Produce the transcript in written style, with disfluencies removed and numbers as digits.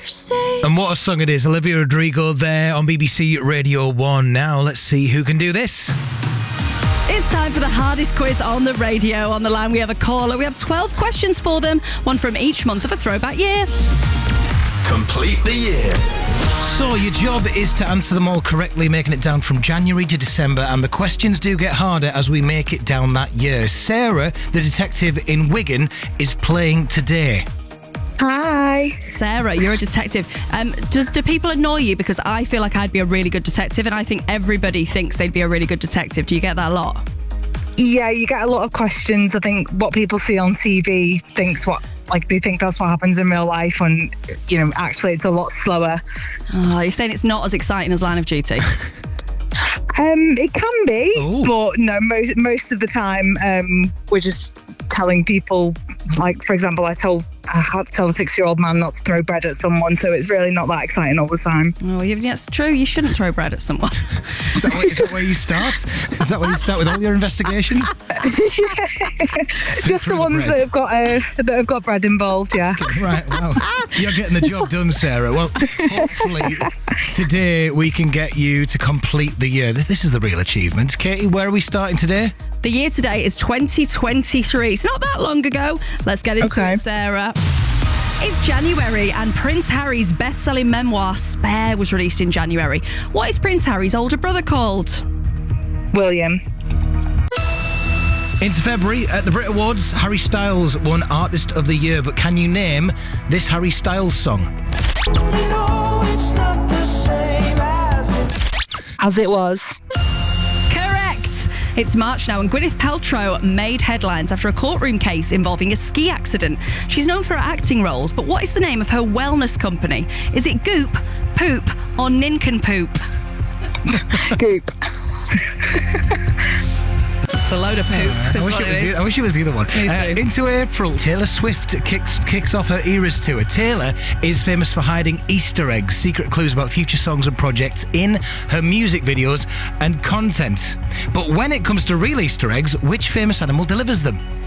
And what a song it is. Olivia Rodrigo there on BBC Radio 1. Now let's see who can do this. It's time for the hardest quiz on the radio. On the line, we have a caller. We have 12 questions for them, one from each month of a throwback year. Complete the year. So your job is to answer them all correctly, making it down from January to December, and the questions do get harder as we make it down that year. Sarah, the detective in Wigan, is playing today. Hi. Sarah, you're a detective. Do people annoy you? Because I feel like I'd be a really good detective, and I think everybody thinks they'd be a really good detective. Do you get that a lot? Yeah, you get a lot of questions. I think what people see on TV they think that's what happens in real life, and actually it's a lot slower. Oh, you're saying it's not as exciting as Line of Duty? It can be. Ooh. But no, most of the time we're just telling people, like, for example, I had to tell a 6-year-old man not to throw bread at someone, so it's really not that exciting all the time. Oh, it's true. You shouldn't throw bread at someone. Is that where you start? Is that where you start with all your investigations? Just the ones that have got bread involved, yeah. Right, wow. You're getting the job done, Sarah. Well, hopefully today we can get you to complete the year. This is the real achievement. Katie, where are we starting today? The year today is 2023. It's not that long ago. Let's get into it, Sarah. It's January, and Prince Harry's best-selling memoir, Spare, was released in January. What is Prince Harry's older brother called? William. Into February, at the Brit Awards, Harry Styles won Artist of the Year, but can you name this Harry Styles song? It's not the same as it was. Correct. It's March now, and Gwyneth Paltrow made headlines after a courtroom case involving a ski accident. She's known for her acting roles, but what is the name of her wellness company? Is it Goop, Poop, or Nincompoop? Goop. It's a load of poop. I wish it was the other one. Into April, Taylor Swift kicks off her Eras tour. Taylor is famous for hiding Easter eggs, secret clues about future songs and projects in her music videos and content. But when it comes to real Easter eggs, which famous animal delivers them?